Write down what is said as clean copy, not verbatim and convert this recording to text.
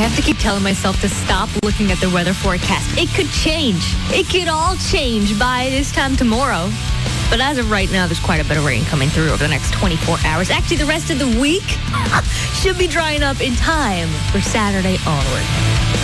have to keep telling myself to stop looking at the weather forecast. It could change. It could all change by this time tomorrow. But as of right now, there's quite a bit of rain coming through over the next 24 hours. Actually, the rest of the week should be drying up in time for Saturday onward.